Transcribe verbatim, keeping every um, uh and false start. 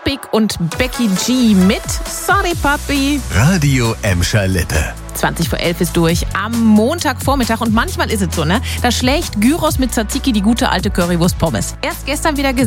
Topic und Becky G mit Sorry Papi. Radio Emscher Lippe. zwanzig vor elf ist durch am Montagvormittag und manchmal ist es so, ne? Da schlägt Gyros mit Tzatziki die gute alte Currywurst Pommes. Erst gestern wieder gesehen.